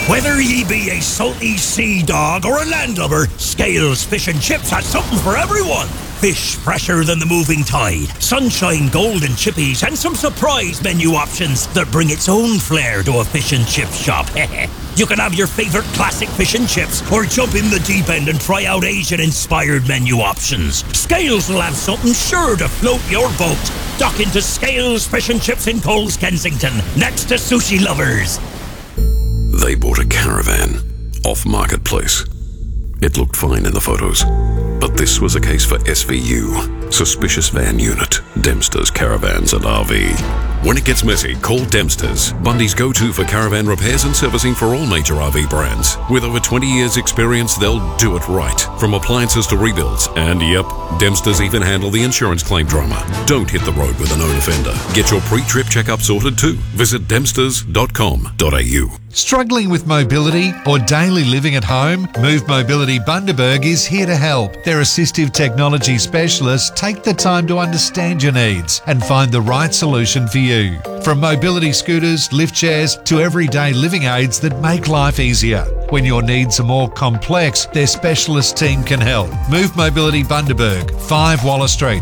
Whether ye be a salty sea dog or a landlubber, Scales Fish and Chips has something for everyone. Fish fresher than the moving tide, sunshine golden chippies, and some surprise menu options that bring its own flair to a fish and chip shop. You can have your favourite classic fish and chips or jump in the deep end and try out Asian-inspired menu options. Scales will have something sure to float your boat. Dock into Scales Fish and Chips in Coles, Kensington, next to Sushi Lovers. They bought a caravan off Marketplace. It looked fine in the photos, but this was a case for SVU, Suspicious Van Unit, Dempster's Caravans and RV. When it gets messy, call Dempster's, Bundy's go-to for caravan repairs and servicing for all major RV brands. With over 20 years' experience, they'll do it right, from appliances to rebuilds. And yep, Dempster's even handle the insurance claim drama. Don't hit the road with a known offender. Get your pre-trip checkup sorted too. Visit dempsters.com.au. Struggling with mobility or daily living at home? Move Mobility Bundaberg is here to help. Their assistive technology specialists take the time to understand your needs and find the right solution for you. From mobility scooters, lift chairs to everyday living aids that make life easier. When your needs are more complex, their specialist team can help. Move Mobility Bundaberg, 5 Waller Street,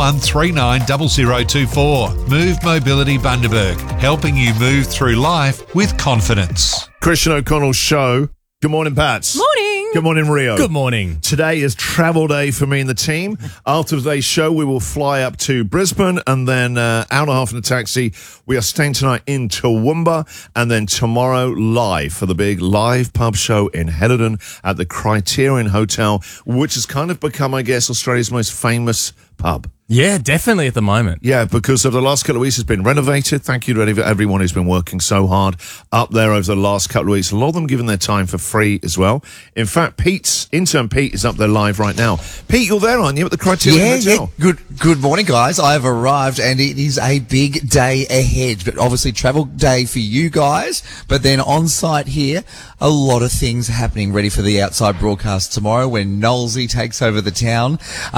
41390024. Move Mobility Bundaberg, helping you move through life with confidence. Christian O'Connell's show. Good morning, Pats. Morning. Good morning, Rio. Good morning. Today is travel day for me and the team. After today's show, we will fly up to Brisbane and then hour and a half in a taxi. We are staying tonight in Toowoomba and then tomorrow live for the big live pub show in Helidon at the Criterion Hotel, which has kind of become, I guess, Australia's most famous pub. Yeah, definitely at the moment. Yeah, because over the last couple of weeks it's been renovated. Thank you to everyone who's been working so hard up there over the last couple of weeks. A lot of them giving their time for free as well. In fact, intern Pete is up there live right now. Pete, you're there, aren't you, at the Criterion Hotel? Yeah. Good morning, guys. I've arrived and it is a big day ahead. But obviously travel day for you guys. But then on site here, a lot of things happening ready for the outside broadcast tomorrow when Knowlesy takes over the town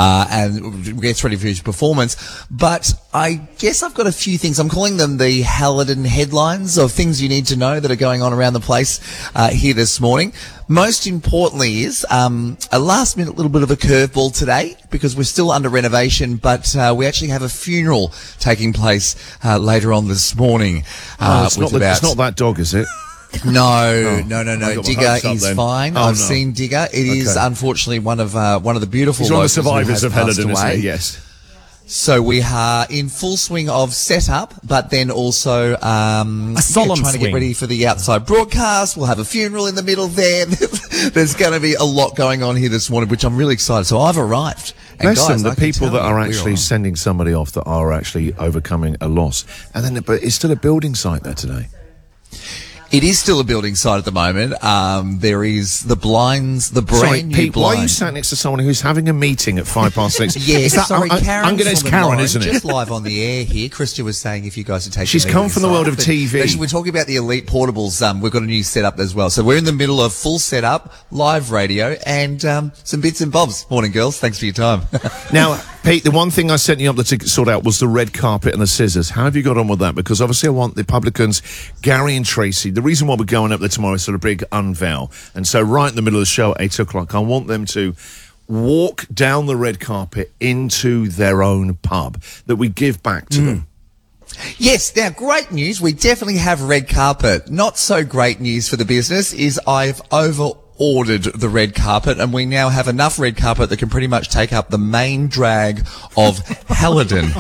and gets ready for his performance. But I guess I've got a few things. I'm calling them the Helidon headlines of things you need to know that are going on around the place here this morning. Most importantly is a last minute little bit of a curveball today because we're still under renovation, but we actually have a funeral taking place later on this morning. It's not that dog, is it? No. Digger is fine. I've seen Digger. It is unfortunately one of the beautiful. He's one of the survivors of Helidon, isn't he? Yes. So we are in full swing of setup, but then also a solemn trying to get ready for the outside broadcast. We'll have a funeral in the middle there. There's going to be a lot going on here this morning, which I'm really excited. So I've arrived. Bless them, the people that are actually sending somebody off that are actually overcoming a loss. And then, but it's still a building site there today. It is still a building site at the moment. There is the blinds, the brand new Pete, blinds. why are you sat next to someone who's having a meeting at 6:05? Yeah, sorry, Karen. I'm going to ask Karen, isn't it? Just live on the air here. Christian was saying if you guys are taking. She's come from the world of TV. Actually, we're talking about the Elite Portables. We've got a new setup as well. So we're in the middle of full setup, live radio, and some bits and bobs. Morning, girls. Thanks for your time. Now, Pete, the one thing I sent you up to sort out was the red carpet and the scissors. How have you got on with that? Because obviously I want the publicans, Gary and Tracy. The reason why we're going up there tomorrow is sort of big unveil. And so right in the middle of the show at 8 o'clock, I want them to walk down the red carpet into their own pub that we give back to them. Yes, now great news. We definitely have red carpet. Not so great news for the business is I've ordered the red carpet and we now have enough red carpet that can pretty much take up the main drag of Helidon.